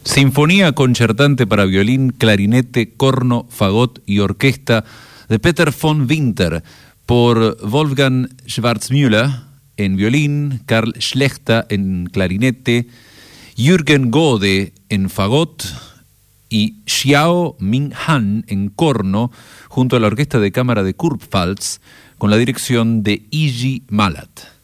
Sinfonía concertante para violín, clarinete, corno, fagot y orquesta de Peter von Winter por Wolfgang Schwarzmüller en violín, Karl Schlechter en clarinete, Jürgen Gode en fagot y Xiao Ming-han en corno, junto a la orquesta de cámara de Kurpfalz, con la dirección de Iji Malat.